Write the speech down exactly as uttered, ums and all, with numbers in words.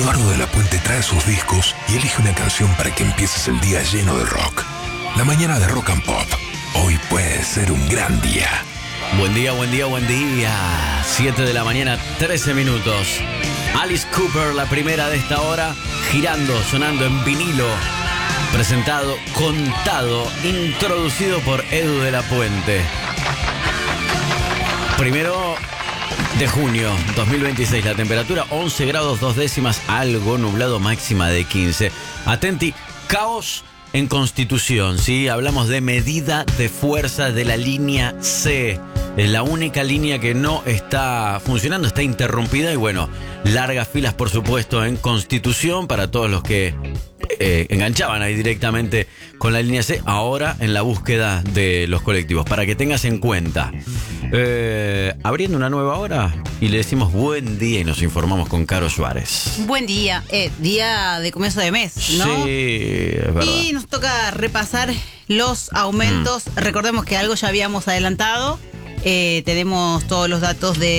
Eduardo de la Puente trae sus discos y elige una canción para que empieces el día lleno de rock. La mañana de Rock and Pop. Hoy puede ser un gran día. Buen día, buen día, buen día. siete de la mañana, trece minutos. Alice Cooper, la primera de esta hora, girando, sonando en vinilo. Presentado, contado, introducido por Edu de la Puente. Primero de junio dos mil veintiséis, la temperatura once grados dos décimas, algo nublado, máxima de quince. Atenti, caos en Constitución, ¿sí? Hablamos de medida de fuerza de la línea C. Es la única línea que no está funcionando, está interrumpida y bueno, largas filas por supuesto en Constitución para todos los que eh, enganchaban ahí directamente con la línea C, ahora en la búsqueda de los colectivos, para que tengas en cuenta. Eh, abriendo una nueva hora y le decimos buen día y nos informamos con Caro Suárez. Buen día, eh, día de comienzo de mes, ¿no? Sí, es verdad. Y nos toca repasar los aumentos. Mm. Recordemos que algo ya habíamos adelantado. Eh, tenemos todos los datos de